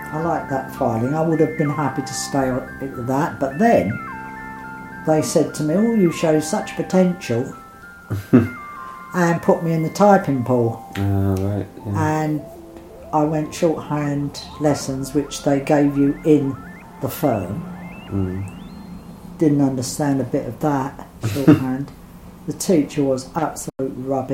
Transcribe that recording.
I like that filing. I would have been happy to stay with that, but then they said to me, "Oh, you show such potential," and put me in the typing pool. Right. Yeah. And I went shorthand lessons, which they gave you in the firm. Didn't understand a bit of that shorthand. The teacher was absolute rubbish.